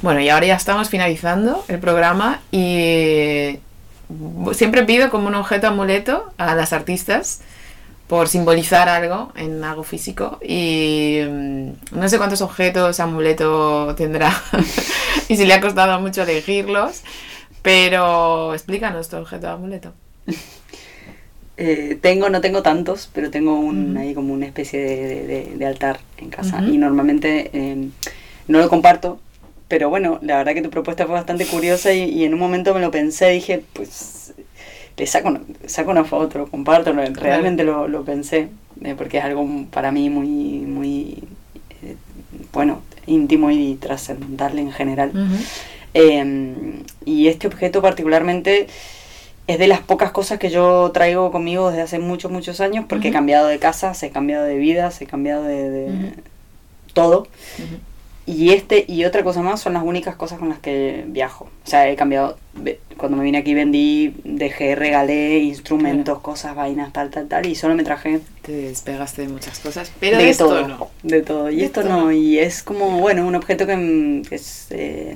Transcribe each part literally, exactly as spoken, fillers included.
Bueno, y ahora ya estamos finalizando el programa y siempre pido como un objeto amuleto a las artistas por simbolizar algo en algo físico y um, no sé cuántos objetos amuleto tendrá y si le ha costado mucho elegirlos, pero explícanos tu objeto amuleto. Eh, tengo, no tengo tantos, pero tengo un, Uh-huh. ahí como una especie de, de, de altar en casa. Uh-huh. Y normalmente eh, no lo comparto, pero bueno, la verdad que tu propuesta fue bastante curiosa y, y en un momento me lo pensé, dije, pues le saco, saco una foto, lo comparto, lo, realmente lo, lo pensé, eh, porque es algo para mí muy, muy eh, bueno, íntimo y trascendental en general. Uh-huh. Eh, y este objeto particularmente es de las pocas cosas que yo traigo conmigo desde hace muchos, muchos años, porque uh-huh. he cambiado de casas, he cambiado de vidas, he cambiado de, de uh-huh. todo. Uh-huh. Y este y otra cosa más son las únicas cosas con las que viajo. O sea, he cambiado, cuando me vine aquí vendí, dejé, regalé instrumentos, claro. cosas, vainas, tal, tal, tal, y solo me traje... Te despegaste de muchas cosas, pero de, de esto todo, no. De todo, y de esto todo. no, y es como, bueno, un objeto que, que es eh,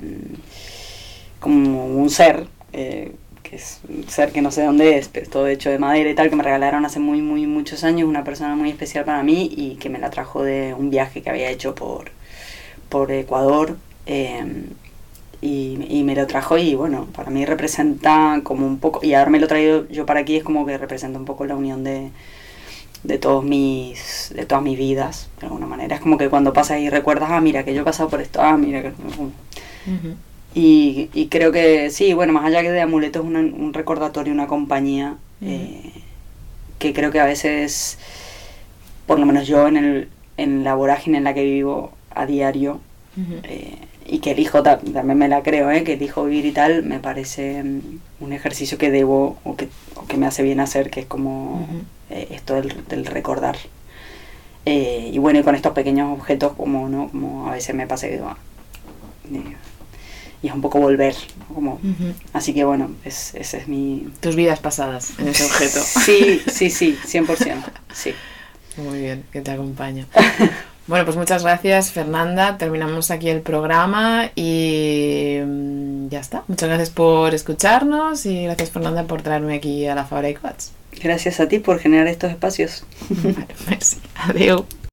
como un ser... Eh, que es un ser que no sé dónde es, pero es todo hecho de madera y tal, que me regalaron hace muy, muy, muchos años, una persona muy especial para mí y que me la trajo de un viaje que había hecho por, por Ecuador eh, y, y me lo trajo y bueno, para mí representa como un poco, y ahora me lo he traído yo para aquí, es como que representa un poco la unión de, de, todos mis, de todas mis vidas, de alguna manera. Es como que cuando pasas y recuerdas, ah, mira, que yo he pasado por esto, ah, mira, que... Uh-huh. Y, y creo que sí, bueno, más allá que de amuleto es una, un recordatorio, una compañía uh-huh. eh, que creo que a veces, por lo menos yo en, el, en la vorágine en la que vivo a diario uh-huh. eh, y que elijo, también me la creo, eh, que elijo vivir y tal, me parece un ejercicio que debo o que, o que me hace bien hacer, que es como uh-huh. eh, esto del, del recordar. Eh, y bueno, y con estos pequeños objetos como, ¿no? Como a veces me pasa que digo, eh, y es un poco volver, como uh-huh. así que bueno, es, ese es mi... Tus vidas pasadas en ese objeto. Sí, sí, sí, cien por ciento, sí. Muy bien, que te acompaño. Bueno, pues muchas gracias, Fernanda, terminamos aquí el programa y ya está. Muchas gracias por escucharnos y gracias, Fernanda, por traerme aquí a la Fabra i Coats. Gracias a ti por generar estos espacios. Vale, merci. Adiós.